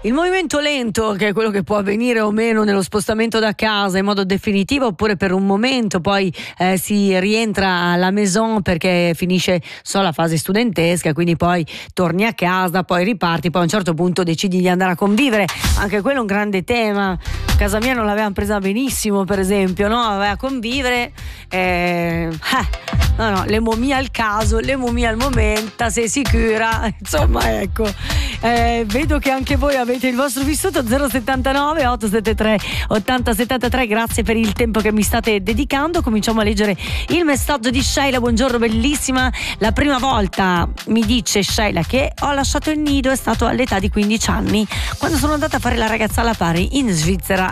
Il movimento lento, che è quello che può avvenire o meno nello spostamento da casa in modo definitivo oppure per un momento, poi si rientra alla maison perché finisce solo la fase studentesca, quindi poi torni a casa, poi riparti, poi a un certo punto decidi di andare a convivere. Anche quello è un grande tema. Casa mia non l'avevano presa benissimo, per esempio, no? Aveva a convivere, no, le momia al caso, le momia al momento, sei sicura? Insomma, ecco, vedo che anche voi avete il vostro vissuto. 079 873 8073. Grazie per il tempo che mi state dedicando. Cominciamo a leggere il messaggio di Sheila. Buongiorno, bellissima. La prima volta, mi dice Sheila, che ho lasciato il nido è stato all'età di 15 anni, quando sono andata a fare la ragazza alla pari in Svizzera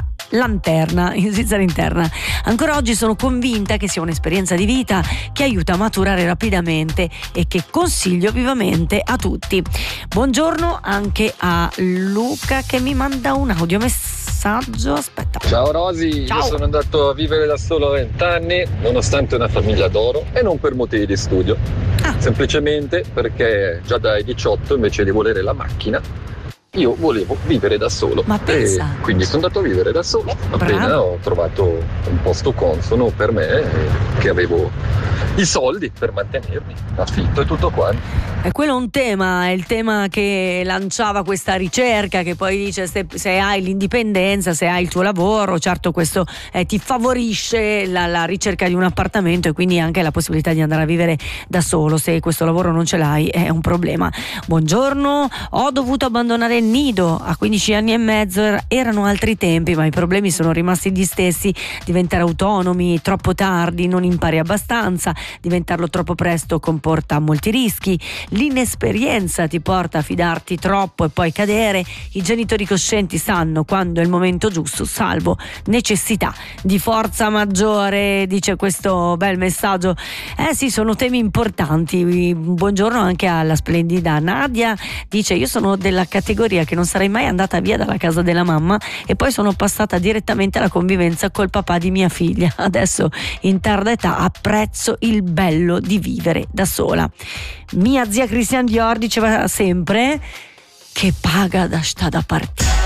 in Svizzera interna. Ancora oggi sono convinta che sia un'esperienza di vita che aiuta a maturare rapidamente e che consiglio vivamente a tutti. Buongiorno anche a Luca che mi manda un audiomessaggio. Aspetta. Ciao Rosy, Ciao. Io sono andato a vivere da solo a 20 anni, nonostante una famiglia d'oro, e non per motivi di studio. Semplicemente perché già dai 18, invece di volere la macchina, io volevo vivere da solo. Ma pensa. E quindi sono andato a vivere da solo. Appena ho trovato un posto consono per me, che avevo i soldi per mantenermi, affitto e tutto quanto. E quello è un tema, è il tema che lanciava questa ricerca, che poi dice se hai l'indipendenza, se hai il tuo lavoro, certo questo ti favorisce la ricerca di un appartamento e quindi anche la possibilità di andare a vivere da solo. Se questo lavoro non ce l'hai è un problema. Buongiorno, ho dovuto abbandonare il nido a 15 anni e mezzo, erano altri tempi ma i problemi sono rimasti gli stessi: diventare autonomi troppo tardi, non impari abbastanza, diventarlo troppo presto comporta molti rischi, l'inesperienza ti porta a fidarti troppo e poi cadere. I genitori coscienti sanno quando è il momento giusto, salvo necessità di forza maggiore, dice questo bel messaggio. Sì, sono temi importanti. Buongiorno anche alla splendida Nadia, dice: io sono della categoria che non sarei mai andata via dalla casa della mamma e poi sono passata direttamente alla convivenza col papà di mia figlia. Adesso in tarda età apprezzo il bello di vivere da sola. Mia zia Christian Dior diceva sempre che paga da sta da partire.